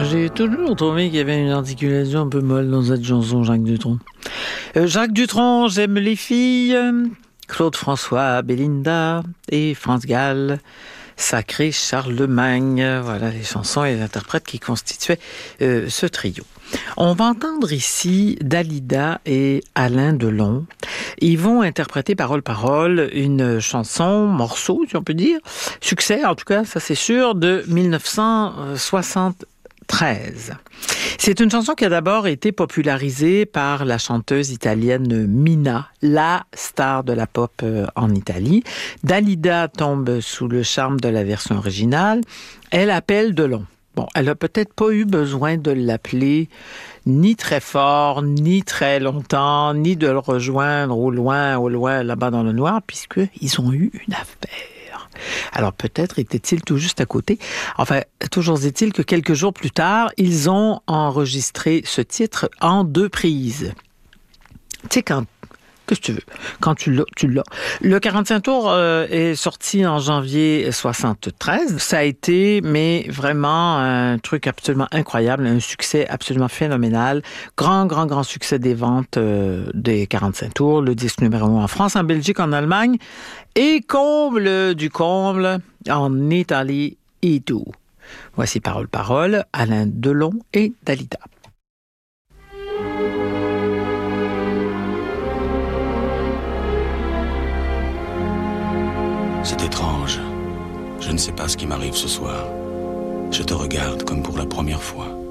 J'ai toujours trouvé qu'il y avait une articulation un peu molle dans cette chanson, Jacques Dutronc. Jacques Dutronc, j'aime les filles. Claude François, Belinda et France Gall. Sacré Charlemagne. Voilà les chansons et les interprètes qui constituaient ce trio. On va entendre ici Dalida et Alain Delon. Ils vont interpréter parole-parole une chanson, morceau, si on peut dire, succès en tout cas, ça c'est sûr, de 1973. C'est une chanson qui a d'abord été popularisée par la chanteuse italienne Mina, la star de la pop en Italie. Dalida tombe sous le charme de la version originale. Elle appelle Delon. Bon, elle a peut-être pas eu besoin de l'appeler ni très fort, ni très longtemps, ni de le rejoindre au loin, là-bas dans le noir, puisqu'ils ont eu une affaire. Alors peut-être était-il tout juste à côté. Enfin, toujours est-il que quelques jours plus tard, ils ont enregistré ce titre en 2 prises. Tu sais, qu'est-ce que tu veux? Quand tu l'as, tu l'as. Le 45 tours est sorti en janvier 73. Ça a été, mais vraiment un truc absolument incroyable, un succès absolument phénoménal. Grand succès des ventes des 45 tours. Le disque numéro 1 en France, en Belgique, en Allemagne. Et comble du comble, en Italie et tout. Voici Parole, Alain Delon et Dalida. C'est étrange. Je ne sais pas ce qui m'arrive ce soir. Je te regarde comme pour la première fois.